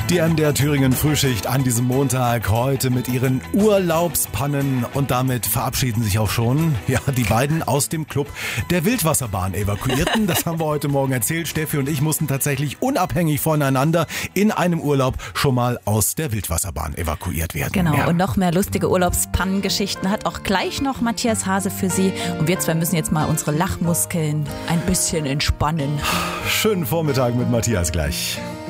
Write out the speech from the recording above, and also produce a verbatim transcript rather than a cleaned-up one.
Die M D R Thüringen Frühschicht an diesem Montag, heute mit ihren Urlaubspannen, und damit verabschieden sich auch schon ja, die beiden aus dem Club der Wildwasserbahn evakuierten. Das haben wir heute Morgen erzählt. Steffi und ich mussten tatsächlich unabhängig voneinander in einem Urlaub schon mal aus der Wildwasserbahn evakuiert werden. Genau, ja. Und noch mehr lustige Urlaubspannengeschichten hat auch gleich noch Matthias Hase für Sie. Und wir zwei müssen jetzt mal unsere Lachmuskeln ein bisschen entspannen. Schönen Vormittag mit Matthias gleich.